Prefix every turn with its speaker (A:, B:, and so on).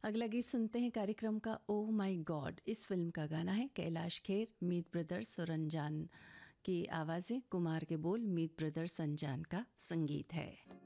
A: अगला गीत सुनते हैं कार्यक्रम का ओह माय गॉड। इस फिल्म का गाना है कैलाश खेर, मीत ब्रदर्स और अनजान की आवाज़ें, कुमार के बोल, मीत ब्रदर्स, अनजान का संगीत है।